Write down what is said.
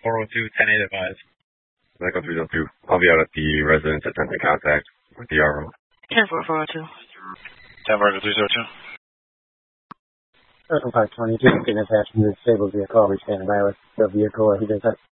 402, 10-8 advise. Echo 302. I'll be out at the residence attempting contact with the RO. 10-402. 10-402. Echo 520, just getting attached to the disabled vehicle. I'll be standing by with the vehicle as he does that.